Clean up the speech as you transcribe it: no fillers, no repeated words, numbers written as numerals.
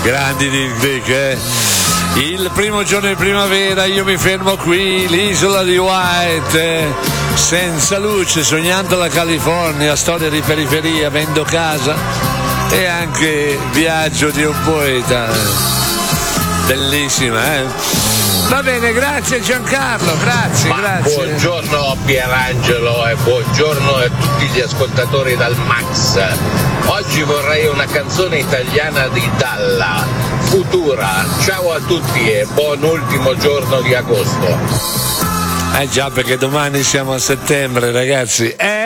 Grandi Dick, Il primo giorno di primavera io mi fermo qui, l'isola di White, senza luce, sognando la California, storia di periferia, vendo casa e anche viaggio di un poeta. Bellissima, Va bene, grazie Giancarlo, grazie. Buongiorno Pierangelo e buongiorno a tutti gli ascoltatori dal Max. Oggi vorrei una canzone italiana di Dalla, Futura. Ciao a tutti e buon ultimo giorno di agosto. Già, perché domani siamo a settembre, ragazzi.